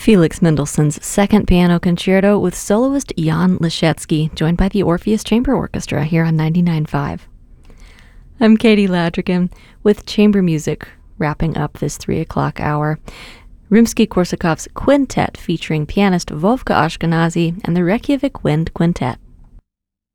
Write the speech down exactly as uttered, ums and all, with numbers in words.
Felix Mendelssohn's Second Piano Concerto with soloist Jan Leschetski, joined by the Orpheus Chamber Orchestra here on ninety-nine point five. I'm Katie Ladrigan with chamber music, wrapping up this three o'clock hour. Rimsky-Korsakov's Quintet featuring pianist Vovka Ashkenazy and the Reykjavik Wind Quintet.